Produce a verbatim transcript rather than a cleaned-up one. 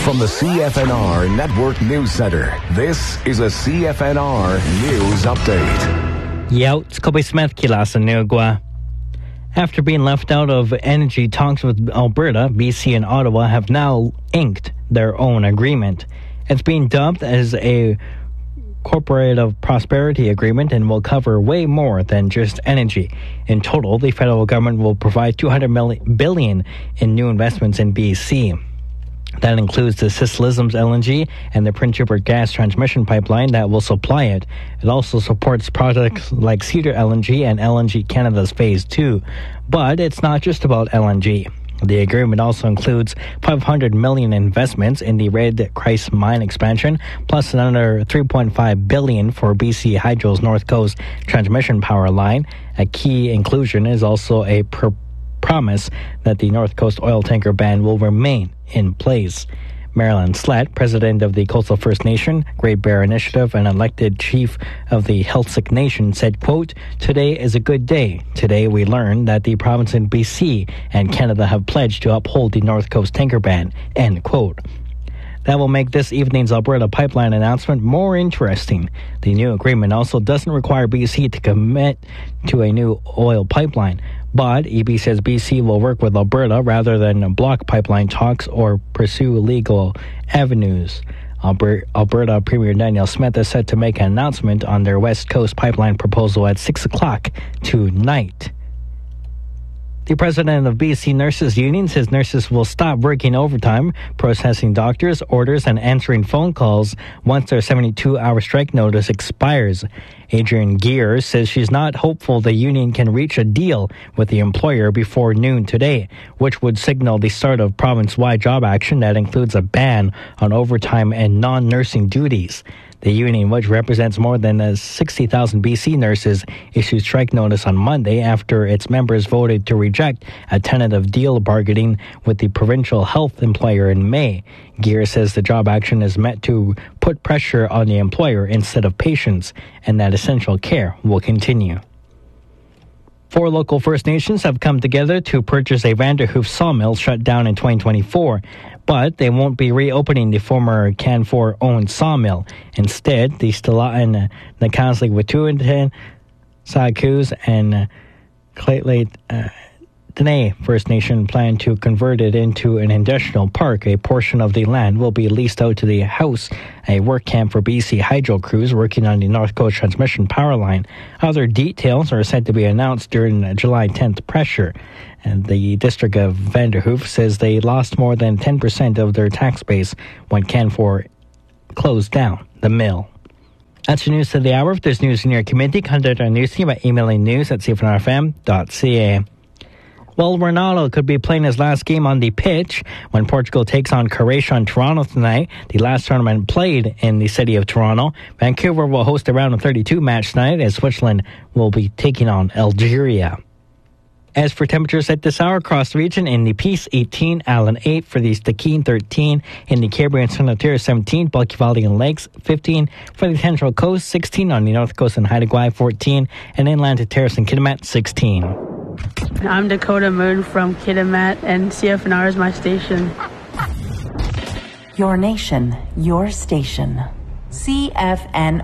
From the C F N R Network News Center, this is a C F N R News Update. Yaut Kobe Smith kila sa Nugwa. After being left out of energy talks with Alberta, B C and Ottawa have now inked their own agreement. It's being dubbed as a Cooperative Prosperity Agreement and will cover way more than just energy. In total, the federal government will provide two hundred billion dollars in new investments in B C. That includes the Sislisms L N G and the Prince Rupert Gas Transmission Pipeline that will supply it. It also supports projects like Cedar L N G and L N G Canada's Phase two. But it's not just about L N G. The agreement also includes five hundred million dollars investments in the Red Chris mine expansion, plus another three point five billion dollars for B C Hydro's North Coast transmission power line. A key inclusion is also a pr- promise that the North Coast oil tanker ban will remain in place. Marilyn Slett, president of the Coastal First Nation Great Bear Initiative and elected chief of the Heiltsuk Nation, said, quote, "Today is a good day. Today we learned that the province in B C and Canada have pledged to uphold the North Coast tanker ban," end quote. That will make this evening's Alberta pipeline announcement more interesting. The new agreement also doesn't require B C to commit to a new oil pipeline. But E B says B C will work with Alberta rather than block pipeline talks or pursue legal avenues. Alberta Premier Danielle Smith is set to make an announcement on their West Coast pipeline proposal at six o'clock tonight. The president of B C Nurses Union says nurses will stop working overtime, processing doctors' orders, and answering phone calls once their seventy-two hour strike notice expires. Adrienne Geer says she's not hopeful the union can reach a deal with the employer before noon today, which would signal the start of province-wide job action that includes a ban on overtime and non-nursing duties. The union, which represents more than sixty thousand B C nurses, issued strike notice on Monday after its members voted to reject a tentative deal bargaining with the provincial health employer in May. Geer says the job action is meant to put pressure on the employer instead of patients, and that essential care will continue. Four local First Nations have come together to purchase a Vanderhoof sawmill shut down in twenty twenty-four, but they won't be reopening the former Canfor-owned sawmill. Instead, the Stalaten, Nakaslik Watuantan, Sakus, and Claytlate uh, Dene First Nation plan to convert it into an industrial park. A portion of the land will be leased out to the House, a work camp for B C Hydro crews working on the North Coast transmission power line. Other details are said to be announced during July tenth pressure. And the district of Vanderhoof says they lost more than ten percent of their tax base when Canfor closed down the mill. That's your news of the hour. If there's news in your community, contact our news team by emailing news at c f n r f m dot c a. Well, Ronaldo could be playing his last game on the pitch when Portugal takes on Croatia in Toronto tonight, the last tournament played in the city of Toronto. Vancouver will host a round of thirty-two match tonight as Switzerland will be taking on Algeria. As for temperatures at this hour across the region, in the Peace eighteen, Allen eight, for the Stikine thirteen, in the Caribbean and San Ontario seventeen, Bulky Valley and Lakes fifteen, for the Central Coast sixteen, on the North Coast and Haida Gwaii fourteen, and inland to Terrace and Kitimat sixteen. I'm Dakota Moon from Kitimat, and C F N R is my station. Your nation, your station. C F N